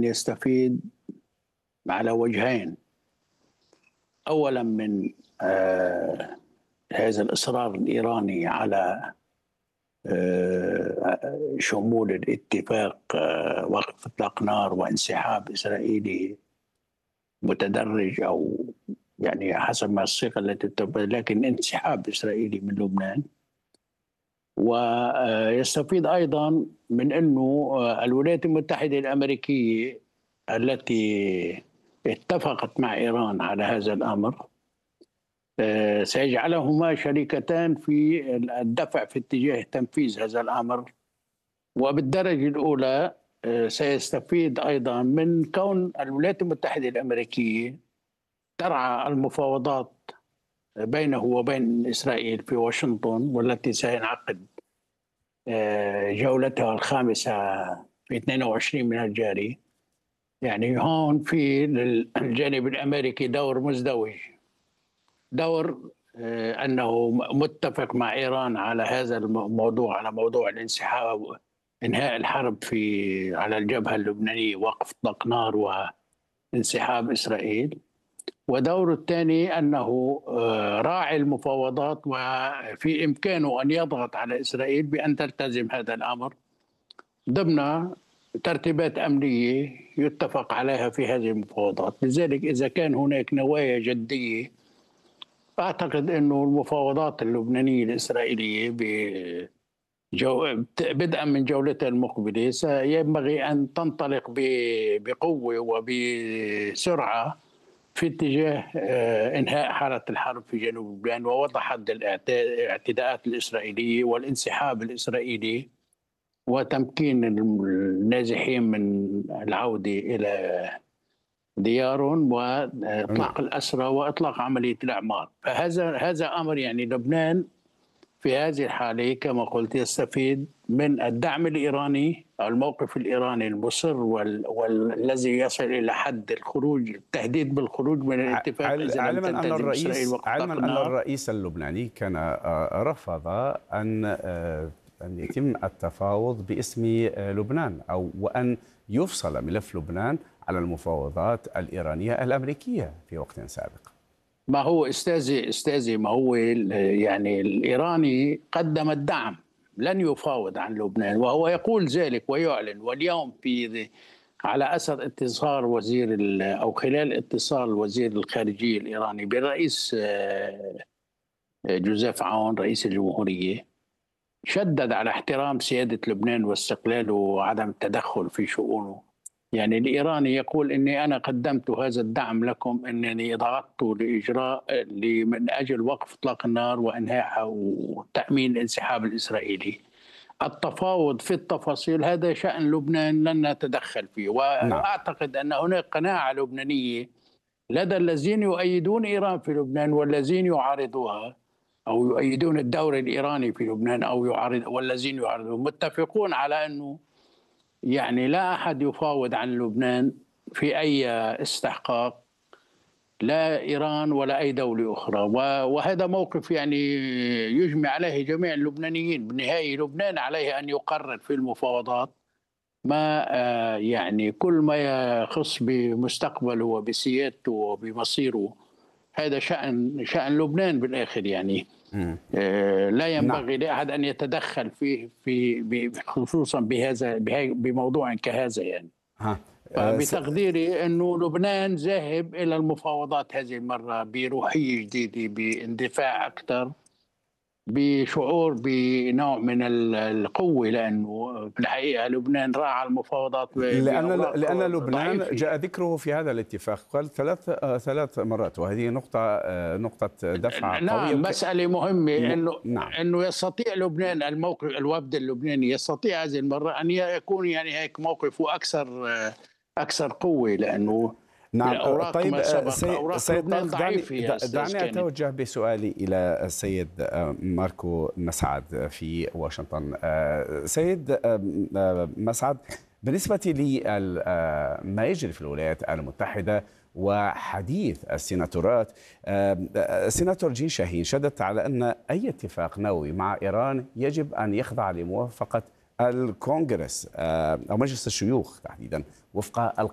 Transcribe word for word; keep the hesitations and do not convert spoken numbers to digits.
يستفيد على وجهين. أولا من آه هذا الإصرار الإيراني على آه شمول الاتفاق آه وقف إطلاق نار وانسحاب إسرائيلي متدرج، أو يعني حسب ما الصيغة التي تبدو، لكن انسحاب إسرائيلي من لبنان. ويستفيد أيضا من أنه الولايات المتحدة الأمريكية التي اتفقت مع إيران على هذا الأمر سيجعلهما شريكتان في الدفع في اتجاه تنفيذ هذا الأمر. وبالدرجة الأولى سيستفيد أيضا من كون الولايات المتحدة الأمريكية ترعى المفاوضات بينه وبين إسرائيل في واشنطن، والتي سينعقد جولتها الخامسة في اثنين وعشرين من الجاري. يعني هون في للجانب الأمريكي دور مزدوج، دور أنه متفق مع إيران على هذا الموضوع، على موضوع الانسحاب، إنهاء الحرب في على الجبهة اللبنانية، وقف إطلاق نار وانسحاب إسرائيل. ودور الثاني أنه راعي المفاوضات، وفي إمكانه أن يضغط على إسرائيل بأن تلتزم هذا الأمر ضمن ترتيبات أمنية يتفق عليها في هذه المفاوضات. لذلك إذا كان هناك نوايا جدية، أعتقد أنه المفاوضات اللبنانية الإسرائيلية بجو... بدءا من جولتها المقبلة سينبغي أن تنطلق بقوة وبسرعة في اتجاه إنهاء حالة الحرب في جنوب لبنان ووضع حد الاعتداءات الإسرائيلية والانسحاب الإسرائيلي، وتمكين النازحين من العودة إلى ديارهم، وإطلاق الأسرى وإطلاق عملية الأعمار. فهذا هذا أمر يعني لبنان في هذه الحالة كما قلت يستفيد من الدعم الإيراني أو الموقف الإيراني المصر والذي يصل إلى حد الخروج، التهديد بالخروج من الاتفاق إذا لم علما أن الرئيس علما أن النار. الرئيس اللبناني كان رفض أن أن يتم التفاوض باسم لبنان، أو وأن يفصل ملف لبنان على المفاوضات الإيرانية الأمريكية في وقت سابق. ما هو استاذي استاذي ما هو يعني الإيراني قدم الدعم، لن يفاوض عن لبنان، وهو يقول ذلك ويعلن. واليوم في على أثر اتصال وزير أو خلال اتصال وزير الخارجية الإيراني بالرئيس جوزيف عون رئيس الجمهورية، شدد على احترام سيادة لبنان واستقلاله وعدم التدخل في شؤونه. يعني الإيراني يقول إني أنا قدمت هذا الدعم لكم، إنني ضغطت لإجراء من أجل وقف إطلاق النار وإنهاء وتأمين الانسحاب الإسرائيلي. التفاوض في التفاصيل هذا شأن لبنان، لن نتدخل فيه. وأعتقد أن هناك قناعة لبنانية لدى الذين يؤيدون إيران في لبنان والذين يعارضوها، أو يؤيدون الدور الإيراني في لبنان أو يعارض، والذين يعارضون متفقون على أنه يعني لا أحد يفاوض عن لبنان في أي استحقاق، لا إيران ولا أي دولة أخرى. وهذا موقف يعني يجمع عليه جميع اللبنانيين. بالنهاية لبنان عليه أن يقرر في المفاوضات ما يعني كل ما يخص بمستقبله وبسيادته وبمصيره. هذا شأن شأن لبنان بالآخر. يعني لا ينبغي لأحد أن يتدخل فيه في خصوصا بهذا بموضوع كهذا. يعني بتقديري أنه لبنان ذاهب إلى المفاوضات هذه المرة بروحية جديدة، باندفاع أكثر، بشعور بنوع من القوة، لأنه في الحقيقة لبنان راعى المفاوضات لأن لأن لبنان ضعيفة. جاء ذكره في هذا الاتفاق قال ثلاث ثلاث مرات، وهذه نقطة نقطة دفع نعم قوية. مسألة مهمة إنه نعم. إنه يستطيع لبنان الموقف الوفد اللبناني يستطيع هذه المرة أن يكون يعني هيك موقفه أكثر أكثر قوة، لأنه نعم. طيب سيد, سيد دعني, دعني أتوجه بسؤالي إلى السيد ماركو مسعد في واشنطن. سيد مسعد، بالنسبة لما يجري في الولايات المتحدة وحديث السيناتورات، السيناتور جين شاهين شددت على أن أي اتفاق نووي مع إيران يجب أن يخضع لموافقة الكونغرس أو مجلس الشيوخ تحديدا وفق